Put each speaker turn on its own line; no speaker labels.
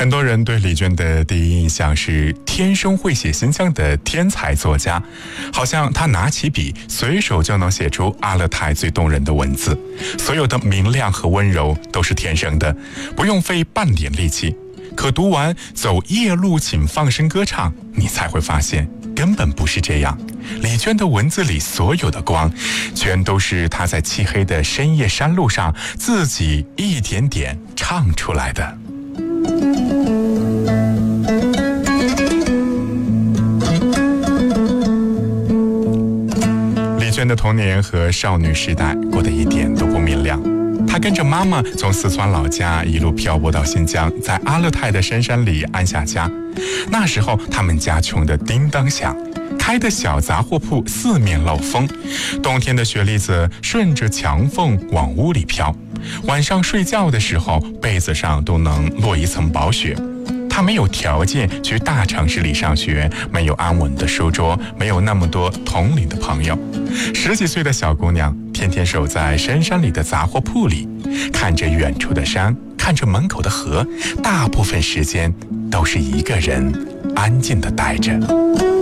很多人对李娟的第一印象是天生会写信箱的天才作家，好像她拿起笔，随手就能写出阿勒泰最动人的文字，所有的明亮和温柔都是天生的，不用费半点力气。可读完《走夜路请放声歌唱》，你才会发现根本不是这样。李娟的文字里所有的光，全都是她在漆黑的深夜山路上自己一点点唱出来的。李娟的童年和少女时代过得一点都不明亮。她跟着妈妈从四川老家一路漂泊到新疆，在阿勒泰的深山里安下家。那时候他们家穷得叮当响，开的小杂货铺四面漏风，冬天的雪粒子顺着墙缝往屋里飘，晚上睡觉的时候被子上都能落一层薄雪。她没有条件去大城市里上学，没有安稳的书桌，没有那么多同龄的朋友。10几岁的小姑娘天天守在深山里的杂货铺里，看着远处的山，看着门口的河，大部分时间都是一个人安静地待着。